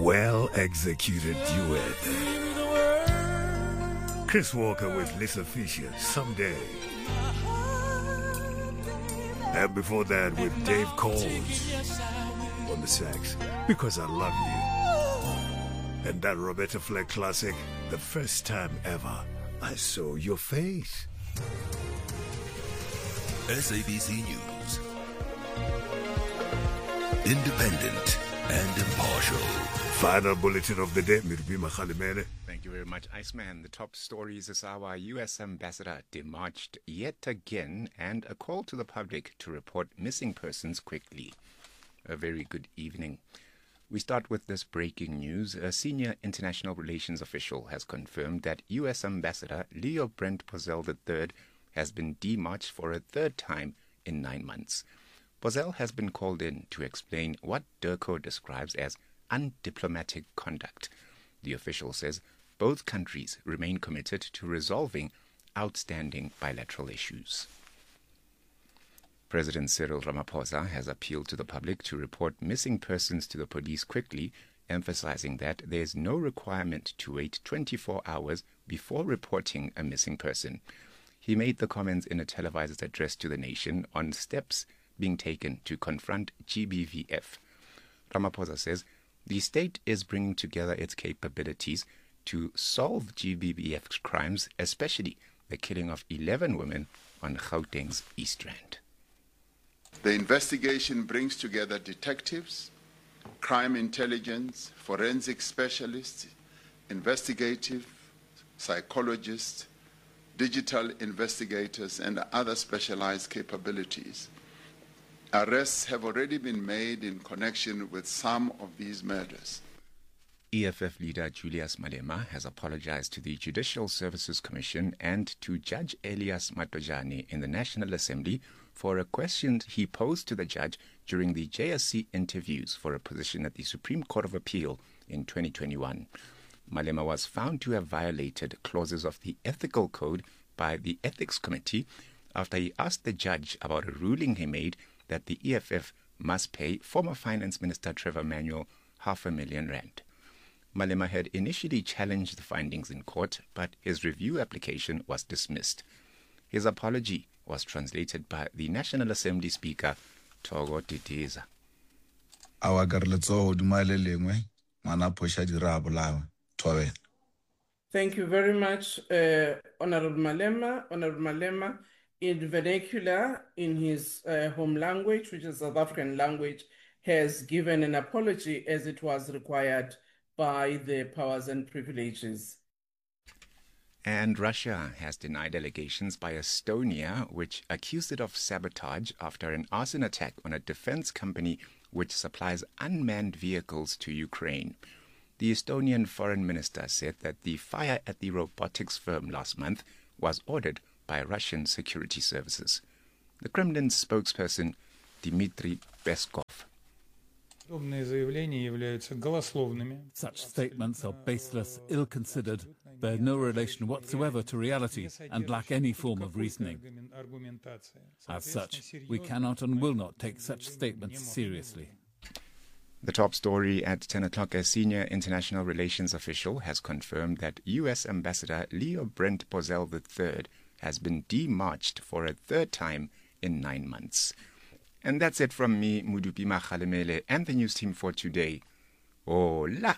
well-executed duet. Chris Walker with Lisa Fisher, Someday. And before that with Dave Coles on the sax, Because I Love You. And that Roberta Fleck classic, The First Time Ever I Saw Your Face. SABC News. Independent and impartial. Final bulletin of the day, Mirubima Khalimele. Thank you very much, Iceman. The top stories is our U.S. ambassador demarched yet again, and a call to the public to report missing persons quickly. A very good evening. We start with this breaking news. A senior international relations official has confirmed that U.S. Ambassador Leo Brent Bozell III has been demarched for a third time in 9 months. Bozell has been called in to explain what DIRCO describes as undiplomatic conduct. The official says both countries remain committed to resolving outstanding bilateral issues. President Cyril Ramaphosa has appealed to the public to report missing persons to the police quickly, emphasizing that there is no requirement to wait 24 hours before reporting a missing person. He made the comments in a televised address to the nation on steps being taken to confront GBVF. Ramaphosa says the state is bringing together its capabilities to solve GBVF's crimes, especially the killing of 11 women on Gauteng's East Rand. The investigation brings together detectives, crime intelligence, forensic specialists, investigative psychologists, digital investigators, and other specialized capabilities. Arrests have already been made in connection with some of these murders. EFF leader Julius Malema has apologized to the Judicial Services Commission and to Judge Elias Matojane in the National Assembly for a question he posed to the judge during the JSC interviews for a position at the Supreme Court of Appeal in 2021. Malema was found to have violated clauses of the Ethical Code by the Ethics Committee after he asked the judge about a ruling he made that the EFF must pay former Finance Minister Trevor Manuel R500,000. Malema had initially challenged the findings in court, but his review application was dismissed. His apology was translated by the National Assembly Speaker, Togo Titeza. Thank you very much, Honorable Malema. In vernacular, in his home language, which is South African language, has given an apology as it was required by the powers and privileges. And Russia has denied allegations by Estonia, which accused it of sabotage after an arson attack on a defense company which supplies unmanned vehicles to Ukraine. The Estonian foreign minister said that the fire at the robotics firm last month was ordered by Russian security services. The Kremlin's spokesperson, Dmitry Peskov. Such statements are baseless, ill-considered, bear no relation whatsoever to reality, and lack any form of reasoning. As such, we cannot and will not take such statements seriously. The top story at 10 o'clock, a senior international relations official has confirmed that U.S. Ambassador Leo Brent Bozell III has been demarched for a third time in 9 months. And that's it from me, Mudupima Khalemele, and the news team for today. Hola!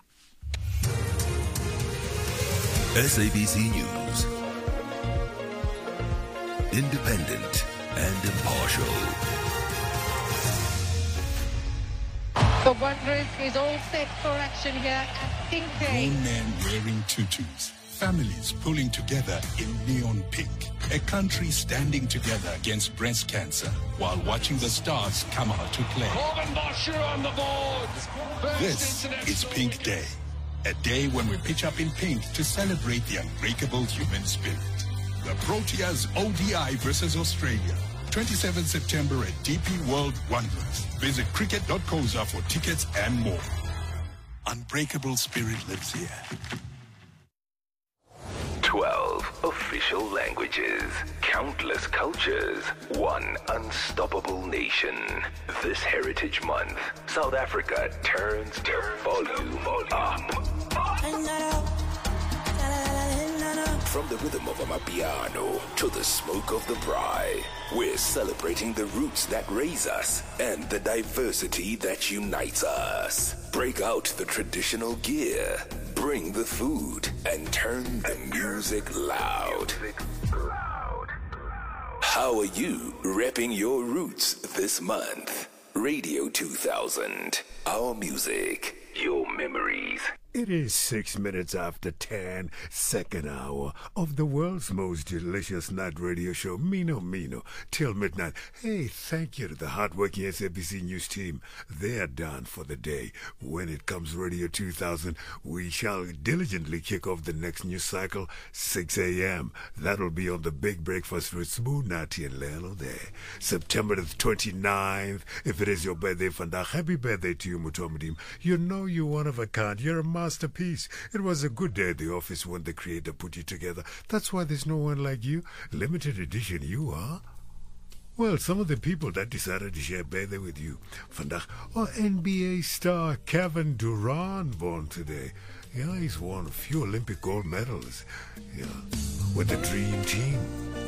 SABC News. Independent and impartial. The Wanderers is all set for action here at Pink Day. Grown men wearing tutus. Families pulling together in neon pink. A country standing together against breast cancer while watching the stars come out to play. Corbin Bosher on the board. This is Pink Day. A day when we pitch up in pink to celebrate the unbreakable human spirit. The Proteas ODI versus Australia. 27 September at DP World Wanderers. Visit cricket.coza for tickets and more. Unbreakable spirit lives here. 12 official languages, countless cultures, one unstoppable nation. This Heritage Month, South Africa turns the volume up. From the rhythm of amapiano to the smoke of the braai, we're celebrating the roots that raise us and the diversity that unites us. Break out the traditional gear, bring the food, and turn the music loud. How are you repping your roots this month? Radio 2000, our music, your memories. It is 6 minutes after 10, second hour of the world's most delicious night radio show, Mino Mino, till midnight. Hey, thank you to the hardworking SABC News team. They are done for the day. When it comes Radio 2000, we shall diligently kick off the next news cycle, 6 a.m. That'll be on the Big Breakfast with Smooth Nati and Lelo there. September the 29th, if it is your birthday, Fandak, happy birthday to you, Mutomadim. You know you're one of a kind. You're a masterpiece. It was a good day at the office when the creator put you together. That's why there's no one like you. Limited edition you are. Well, some of the people that decided to share birthday with you. Vandaag, NBA star Kevin Durant born today. Yeah, he's won a few Olympic gold medals. Yeah, with the dream team.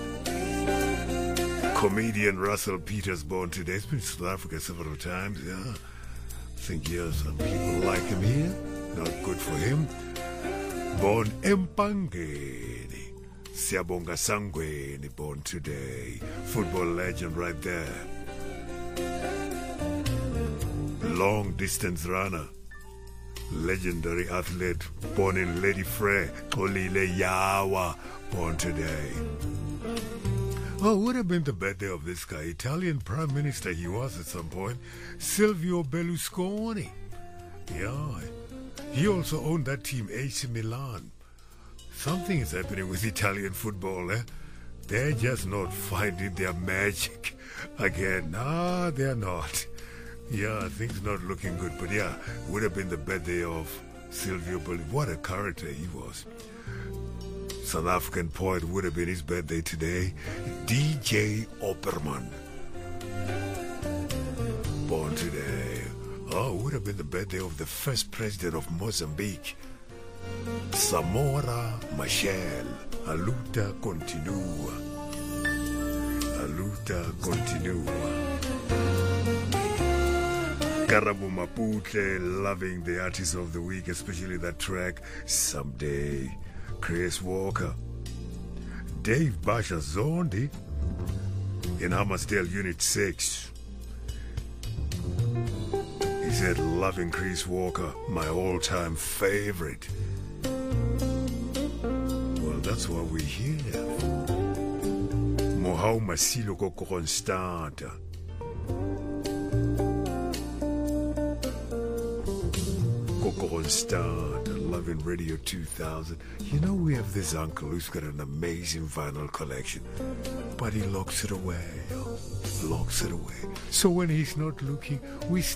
Comedian Russell Peters born today. He's been to South Africa several times. Yeah, I think some people like him here. Not good for him. Born Empangeni. Siyabonga Sangweni born today. Football legend right there. Long distance runner. Legendary athlete born in Lady Frey. Kolile Yawa born today. Oh, would have been the birthday of this guy. Italian Prime Minister he was at some point. Silvio Berlusconi. Yeah. He also owned that team, AC Milan. Something is happening with Italian football, eh? They're just not finding their magic again. Nah, they're not. Yeah, things not looking good. But yeah, would have been the birthday of Silvio Berlusconi. What a character he was. South African poet would have been his birthday today. DJ Opperman. Born today. Oh, it would have been the birthday of the first president of Mozambique, Samora Machel. A luta continua. A luta continua. Karabo Mapuche, loving the artist of the week, especially that track, Someday. Chris Walker. Dave Basha Zondi in Hammersdale Unit 6. He said, loving Chris Walker, my all-time favorite. Well, that's why we're here. Mohau Masilo Constanta. Constanta, loving Radio 2000. You know, we have this uncle who's got an amazing vinyl collection, but he locks it away. Locks it away. So when he's not looking, we